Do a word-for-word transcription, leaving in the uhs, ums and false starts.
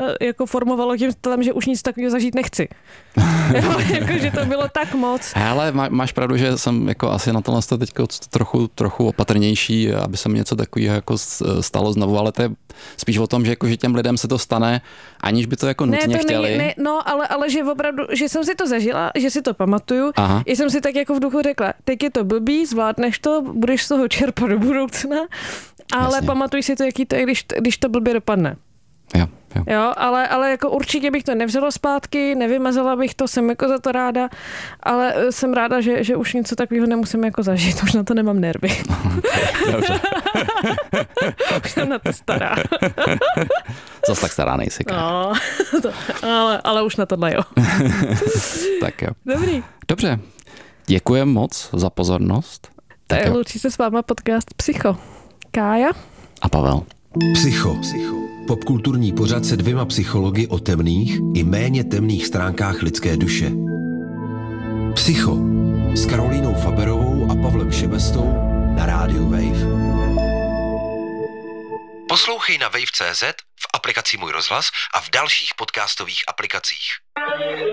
jako formovalo tím stylem, že už nic takového zažít nechci. Jo, jako, že to bylo tak moc. Ale má, máš pravdu, že jsem jako asi na tohle teď trochu, trochu opatrnější, aby se mi něco takového jako stalo znovu, ale to je spíš o tom, že, jako, že těm lidem se to stane, aniž by to jako nutně ne, to chtěli. Ne, ne, no, ale, ale že opravdu, že jsem si to zažila, že si to pamatuju, Aha. že jsem si tak jako v duchu řekla, teď je to blbý, zvládneš to, budeš z toho čerpat do budoucna, ale Jasně. pamatuj si to, jaký to je, když, když to blbě dopadne. Jo, jo. Jo, ale, ale jako určitě bych to nevzala zpátky, nevymazala bych to, jsem jako za to ráda, ale jsem ráda, že, že už něco takového nemusím jako zažít, už na to nemám nervy. Dobře. Už jsem na to stará. Zas tak stará nejsi. No, to, ale, ale už na tohle jo. Tak jo. Dobrý. Dobře. Děkujem moc za pozornost. Tak loučí se s váma podcast Psycho. Kája a Pavel. Psycho. Popkulturní pořad se dvěma psychologi o temných i méně temných stránkách lidské duše. Psycho s Karolínou Faberovou a Pavlem Šebestou na rádiu Wave. Poslouchej na wave tečka cé zet, v aplikaci Můj rozhlas a v dalších podcastových aplikacích.